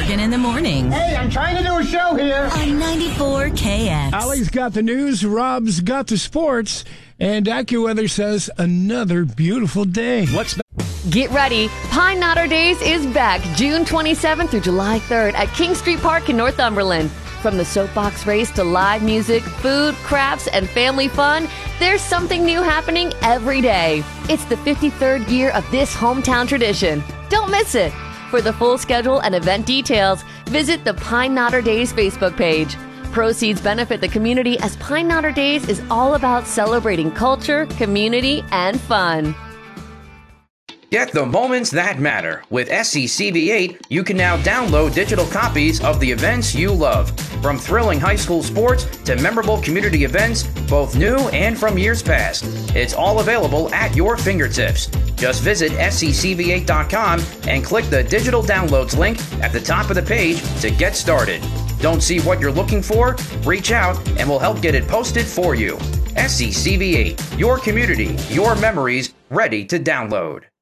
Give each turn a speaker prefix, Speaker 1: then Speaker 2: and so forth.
Speaker 1: Morgan in the morning.
Speaker 2: Hey, I'm trying to do a show here.
Speaker 1: On 94 KX.
Speaker 3: Allie's got the news, Rob's got the sports, and AccuWeather says another beautiful day.
Speaker 4: Get ready. Pine Knotter Days is back June 27th through July 3rd at King Street Park in Northumberland. From the soapbox race to live music, food, crafts, and family fun, there's something new happening every day. It's the 53rd year of this hometown tradition. Don't miss it. For the full schedule and event details, visit the Pine Knotter Days Facebook page. Proceeds benefit the community as Pine Knotter Days is all about celebrating culture, community, and fun.
Speaker 5: Get the moments that matter. With SCCV8, you can now download digital copies of the events you love. From thrilling high school sports to memorable community events, both new and from years past. It's all available at your fingertips. Just visit SCCV8.com and click the digital downloads link at the top of the page to get started. Don't see what you're looking for? Reach out and we'll help get it posted for you. SCCV8, your community, your memories, ready to download.